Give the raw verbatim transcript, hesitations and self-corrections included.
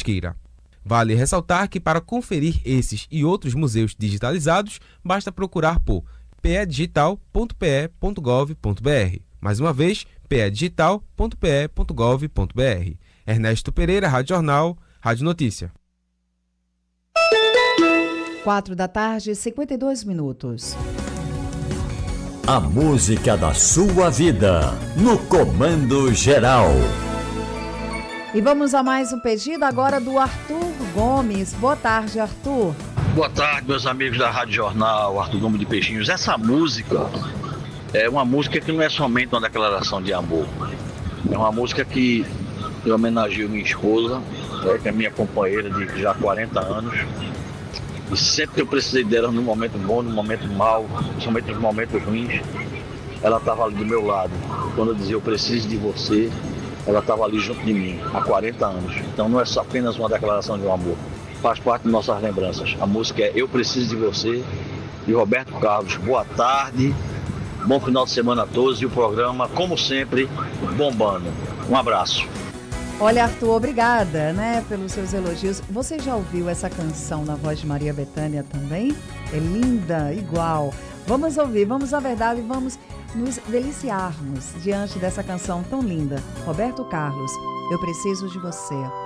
Pesqueira. Vale ressaltar que para conferir esses e outros museus digitalizados, basta procurar por p e digital ponto p e ponto gov ponto b r. Mais uma vez, p e digital ponto p e ponto gov ponto b r. Ernesto Pereira, Rádio Jornal, Rádio Notícia. Quatro da tarde, cinquenta e dois minutos. A música da sua vida, no Comando Geral. E vamos a mais um pedido agora do Arthur Gomes. Boa tarde, Arthur. Boa tarde, meus amigos da Rádio Jornal, Arthur Gomes de Peixinhos. Essa música é uma música que não é somente uma declaração de amor. É uma música que eu homenageio minha esposa, né, que é minha companheira de já quarenta anos. E sempre que eu precisei dela, no momento bom, no momento mau, principalmente nos momentos ruins, ela estava ali do meu lado. Quando eu dizia eu preciso de você, ela estava ali junto de mim, há quarenta anos. Então não é só apenas uma declaração de um amor, faz parte de nossas lembranças. A música é Eu Preciso de Você, de Roberto Carlos. Boa tarde, bom final de semana a todos e o programa, como sempre, bombando. Um abraço. Olha, Arthur, obrigada, né, pelos seus elogios. Você já ouviu essa canção na voz de Maria Bethânia também? É linda, igual. Vamos ouvir, vamos à verdade, vamos nos deliciarmos diante dessa canção tão linda. Roberto Carlos, Eu Preciso de Você.